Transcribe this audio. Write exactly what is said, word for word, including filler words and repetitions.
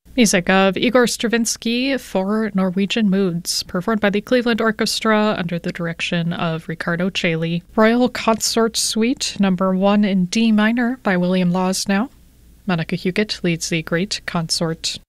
Music of Igor Stravinsky for Norwegian Moods, performed by the Cleveland Orchestra under the direction of Riccardo Chailly. Royal Consort Suite, number one in D minor by William Laws now. Monica Huguet leads the Great Consort.